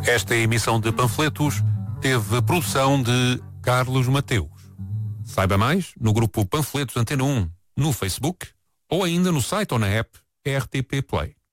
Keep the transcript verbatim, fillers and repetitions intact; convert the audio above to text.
Esta emissão de panfletos teve a produção de Carlos Mateus. Saiba mais no grupo Panfletos Antena um, no Facebook ou ainda no site ou na app R T P Play.